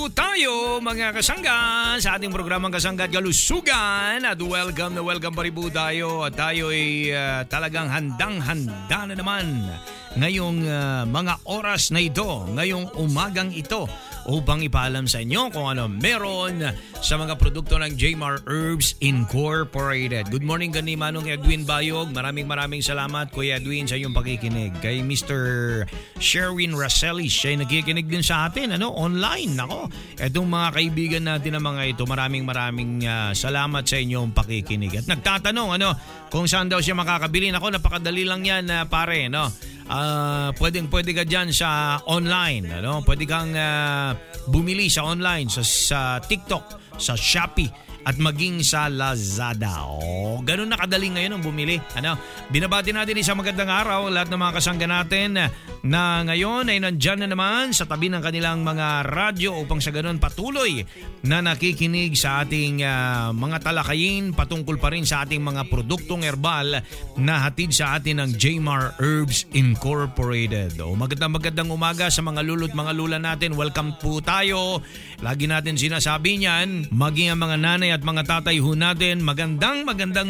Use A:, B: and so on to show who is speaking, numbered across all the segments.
A: Tayo mga kasangga sa ating programang Kasangga at Kalusugan at welcome pa rin po tayo at tayo ay talagang handang-handa na naman ngayong mga oras na ito, ngayong umagang ito upang ipaalam sa inyo kung ano meron sa mga produkto ng Jmar Herbs Incorporated. Good morning gani Manong Edwin Bayog. Maraming salamat Kuya Edwin sa iyong pakikinig. Kay Mr. Sherwin Racelis, siya ay nakikinig din sa atin online. Nako, etong mga kaibigan natin na mga ito, maraming salamat sa inyong pakikinig. At nagtatanong kung saan daw siya makakabili. Nako, napakadali lang yan pare, pwede ka dyan sa online. Pwede kang bumili sa online, sa TikTok, sa Shopee, at maging sa Lazada. Ganun na kadali ngayon ang bumili. Binabati natin isang magandang araw lahat ng mga kasangga natin na ngayon ay nandyan na naman sa tabi ng kanilang mga radyo upang sa ganun patuloy na nakikinig sa ating mga talakayin patungkol pa rin sa ating mga produktong herbal na hatid sa atin ng Jmar Herbs Incorporated. Magandang umaga sa mga lolo't mga lula natin. Welcome po tayo. Lagi natin sinasabi niyan, maging ang mga nanay at mga tatay ho natin, magandang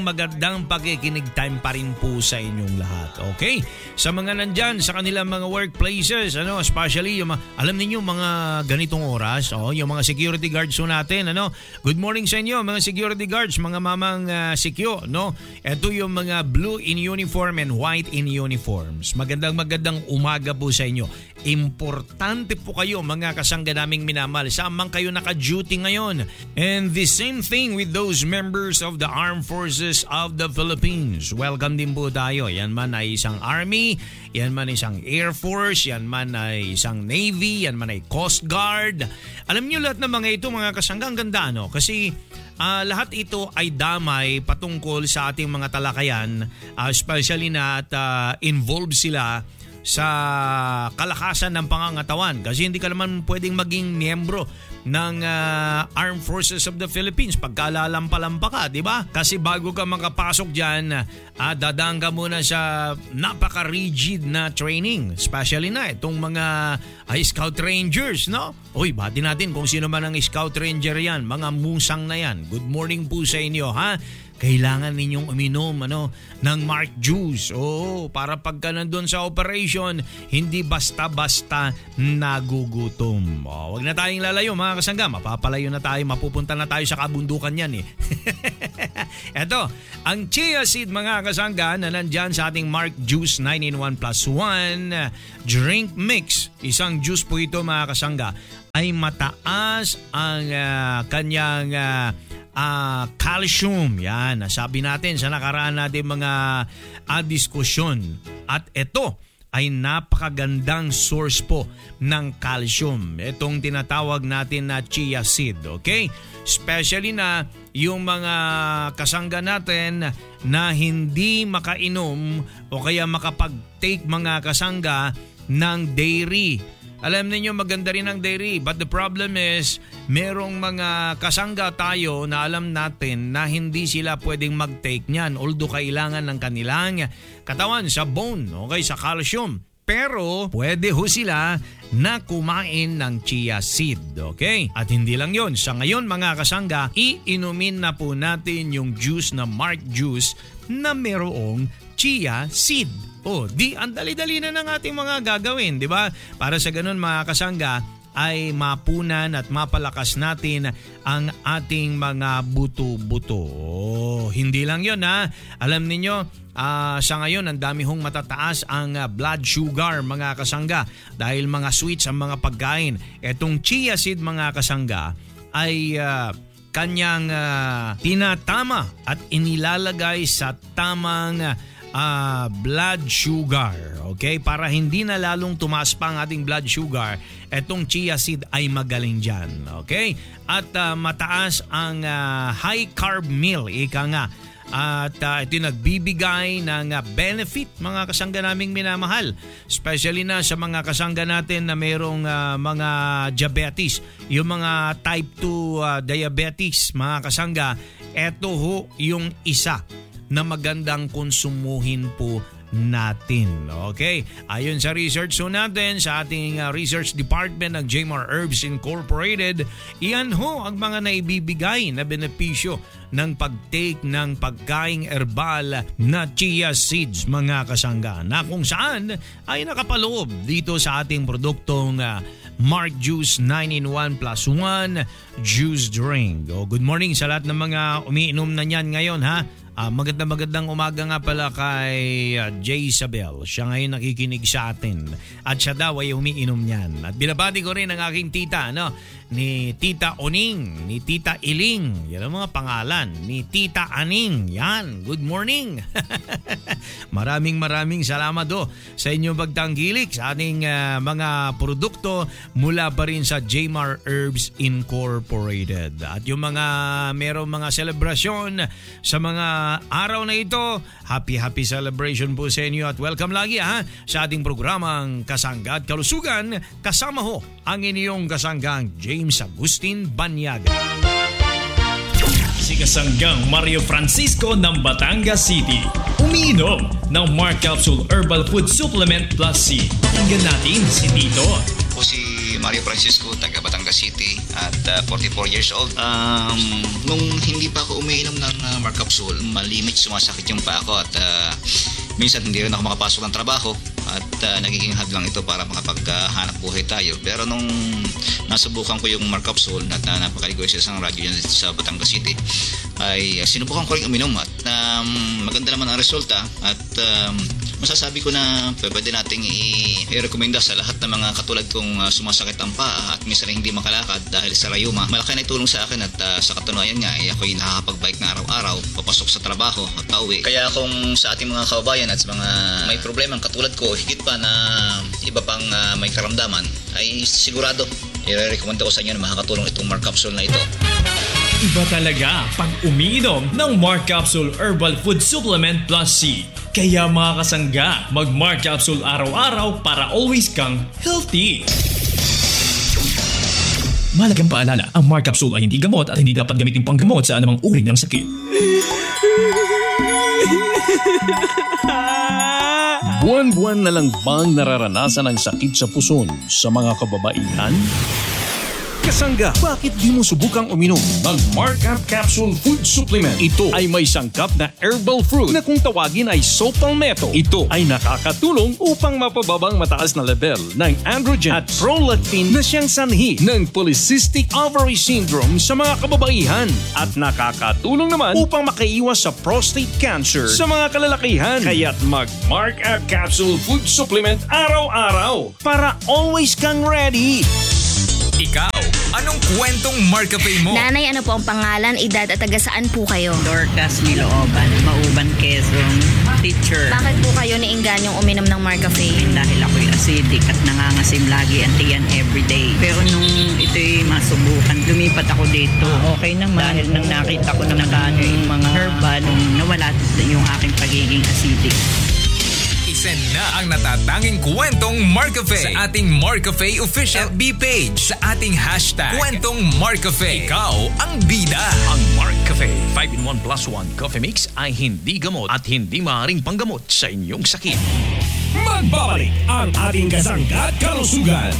A: pakikinig time pa rin po sa inyong lahat. Okay? Sa mga nandyan, sa kanilang mga workplaces, especially yung alam niyo mga ganitong oras, yung mga security guards ho natin, Good morning sa inyo, mga security guards, mga mamang sikyo, Ito yung mga blue in uniform and white in uniforms. Magandang umaga po sa inyo. Importante po kayo, mga kasangga naming minamahal. Saan man kayo naka-duty ngayon. And the same thing with those members of the Armed Forces of the Philippines. Welcome din po tayo. Yan man ay isang Army, yan man isang Air Force, yan man ay isang Navy, yan man ay Coast Guard. Alam niyo lahat ng mga ito, mga kasangga, ang ganda, kasi lahat ito ay damay patungkol sa ating mga talakayan, especially na at involved sila sa kalakasan ng pangangatawan. Kasi hindi ka naman pwedeng maging miyembro ng Armed Forces of the Philippines pagkalalampa-lampa ka, di ba? Kasi bago ka makapasok dyan, dadaan ka muna sa napaka-rigid na training. Especially na itong mga Scout Rangers, Uy, bati natin kung sino man ang Scout Ranger yan, mga musang na yan. Good morning po sa inyo, ha? Kailangan ninyong uminom ng Mark Juice. Para pagka nandun sa operation, hindi basta-basta nagugutom. Wag na tayong lalayo mga kasangga. Mapapalayo na tayo, mapupunta na tayo sa kabundukan yan Ito, ang chia seed mga kasangga na nandyan sa ating Mark Juice 9-in-1 plus 1 drink mix. Isang juice po ito mga kasangga ay mataas ang kanyang calcium. Yan, nasabi natin sa nakaraan natin mga diskusyon. At ito ay napakagandang source po ng calcium. Itong tinatawag natin na chia seed. Okay? Especially na yung mga kasangga natin na hindi makainom o kaya makapag-take mga kasangga ng dairy. Alam niyo maganda rin ang dairy, but the problem is merong mga kasangga tayo na alam natin na hindi sila pwedeng mag-take niyan, although kailangan ng kanilang katawan sa bone, okay, sa calcium. Pero pwede ho sila na kumain ng chia seed, okay? At hindi lang yon. Sa ngayon mga kasangga, iinumin na po natin yung juice na Mark Juice na merong chia seed. Ang dali-dali na ng ating mga gagawin, di ba? Para sa ganun mga kasangga ay mapunan at mapalakas natin ang ating mga buto-buto. Hindi lang yun Alam niyo, sa ngayon ang dami hong matataas ang blood sugar mga kasangga dahil mga sweets ang mga pagkain. Etong chia seed mga kasangga ay kanyang tinatama at inilalagay sa tamang blood sugar, okay? Para hindi na lalong tumaas pa ang ating blood sugar, etong chia seed ay magaling dyan, okay? At mataas ang high carb meal, ika nga. At ito nagbibigay ng benefit mga kasangga naming minamahal. Especially na sa mga kasangga natin na mayroong mga diabetes. Yung mga type 2 diabetes mga kasangga, ito ho yung isa na magandang konsumuhin po natin. Okay? Ayon sa research natin sa ating research department ng Jmar Herbs Incorporated, iyan ho ang mga naibibigay na benepisyo ng pag-take ng pagkaing herbal na chia seeds, mga kasangga, na kung saan ay nakapaloob dito sa ating produktong Mark Juice 9-in-1 plus 1 juice drink. Good morning sa lahat ng mga umiinom na niyan ngayon, ha? Magandang umaga nga pala kay Jay Isabel. Siya ngayon nakikinig sa atin. At siya daw ay umiinom niyan. At binabati ko rin ang aking tita, ni Tita Oning, ni Tita Iling. Yan ang mga pangalan. Ni Tita Aning. Yan. Good morning. Maraming salamat sa inyong pagtangkilik sa ating mga produkto mula pa rin sa Jmar Herbs Incorporated. At yung mga merong mga selebrasyon sa mga araw na ito, happy celebration po sa inyo at welcome lagi sa ating programang Kasangga at Kalusugan. Kasama ho ang inyong kasanggang James Agustin Banyaga.
B: Si Kasanggang Mario Francisco ng Batangas City. Umiinom ng Mark Capsule Herbal Food Supplement Plus C. Pakinggan natin si Tito.
C: Ako si Mario Francisco, taga Batangas City at 44 years old. Nung hindi pa ako umiinom ng Mark Capsule, malimit sumasakit yung paa ko at minsan hindi rin ako makapasok ng trabaho at nagiging hadlang ito para makapaghanap buhay tayo. Pero nung nasubukan ko yung Mark Capsule at napakaligoy sa isang radyo yan sa Batangas City, ay sinubukan ko rin uminom at maganda naman ang resulta at masasabi ko na pwede nating i-rekomenda sa lahat ng mga katulad kong sumasakit ang paa at minsan hindi makalakad dahil sa rayuma. Malaki na itulong sa akin at sa katunayan nga ay ako'y nakakapag-bike na araw-araw papasok sa trabaho at pauwi. Kaya kung sa ating mga kababayan at sa mga may problemang katulad ko, higit pa na iba pang may karamdaman, ay sigurado i-recommenda ko sa inyo na makakatulong itong Mark Capsule na ito.
B: Iba talaga pag umiinom ng Mark Capsule Herbal Food Supplement Plus C. Kaya mga kasangga, mag-Mark Capsule araw-araw para always kang healthy. Mahalagang paalala, ang Mark Capsule ay hindi gamot at hindi dapat gamitin panggamot sa anumang uri ng sakit.
D: Buwan-buwan na lang bang nararanasan ang sakit sa puson sa mga kababaihan? Kasangga, bakit di mo subukang uminom ng Mark Capsule Food Supplement? Ito ay may sangkap na herbal fruit na kung tawagin ay sopalmetto. Ito ay nakakatulong upang mapababang mataas na level ng androgen at prolactin na siyang sanhi ng polycystic ovary syndrome sa mga kababaihan at nakakatulong naman upang makaiwas sa prostate cancer sa mga kalalakihan. Kaya't mag-Mark Capsule Food Supplement araw-araw para always kang ready.
E: Ikaw, anong kwentong Marcafe mo?
F: Nanay, ano po ang pangalan, edad at taga saan po kayo?
G: Dorcas Milooban, Mauban, Quezon, teacher.
F: Bakit po kayo niingganyong uminom ng Marcafe?
G: Dahil ako'y acidic at nangangasim lagi ang tiyan everyday. Pero nung ito'y masubukan, lumipat ako dito. Okay naman. Dahil nang nakita ko na nakano yung mga herbal, nung nawala yung aking pagiging acidic.
E: Isend na ang natatanging kwentong Marcafe sa ating Marcafe official FB page sa ating hashtag Kwentong Marcafe. Ikaw ang bida.
A: Ang Mark Cafe 5-in-1 plus 1 coffee mix ay hindi gamot at hindi maaaring panggamot sa inyong sakit.
B: Magbabalik ang ating Kasangga at Kalusugan.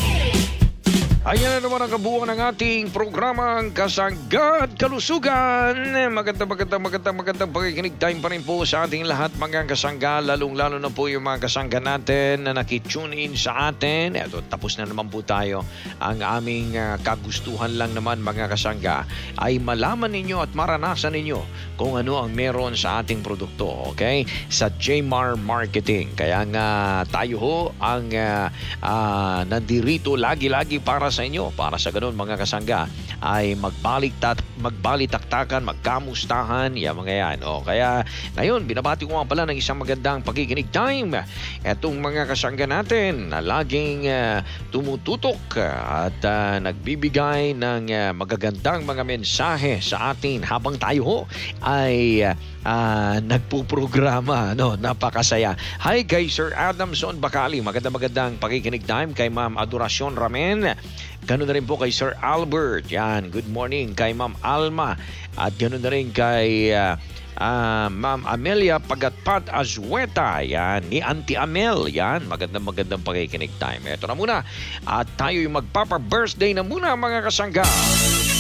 A: Ayan na naman ang kabuuan ng ating programang Kasangga at Kalusugan. Magandang pakikinig time pa rin po sa ating lahat mga kasangga, lalong-lalo na po yung mga kasangga natin na nakitune in sa atin. Eto, tapos na naman po tayo. Ang aming kagustuhan lang naman mga kasangga ay malaman ninyo at maranasan ninyo kung ano ang meron sa ating produkto, okay? Sa Jmar Marketing. Kaya nga tayo ho ang nandirito lagi-lagi para sa inyo. Para sa ganun mga kasangga ay magbalitaktakan, magkamustahan, yan mga yan. O kaya ngayon, binabati ko nga pala ng isang magandang pakikinig time. Etong mga kasangga natin na laging tumututok at nagbibigay ng magagandang mga mensahe sa atin habang tayo ho ay nagpuprograma. Napakasaya. Hi kay Sir Adamson Bacali. Magandang pakikinig time kay Ma'am Adoracion Ramen.
H: Ganun na rin po kay Sir Albert. Yan, good morning kay Ma'am Alma. At ganun na rin kay Ma'am Amelia Pagatpat Azueta. Yan, ni Auntie Amel. Yan, magandang pakikinig time. Ito na muna. At tayo yung magpapa-birthday na muna mga kasangga.